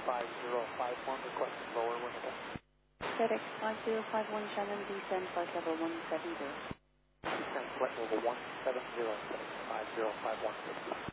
5051, requesting lower winnable. FedEx 5051 Shannon, descend flight level 170. Descend flight level 170, FedEx 5051.